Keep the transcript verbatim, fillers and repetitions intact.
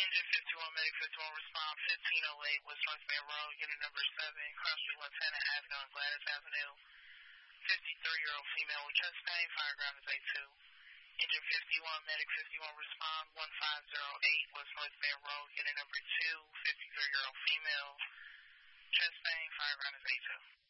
Engine fifty-one, Medic fifty-one, respond fifteen oh eight West North Bay Road, unit number seven, Cross Street, Lieutenant Avenue and Gladys Avenue. fifty-three-year-old female with chest pain, fireground is A two. Engine fifty-one, Medic fifty-one, respond one five zero eight West North Bay Road, unit number two, fifty-three-year-old female, chest pain, fireground is A two.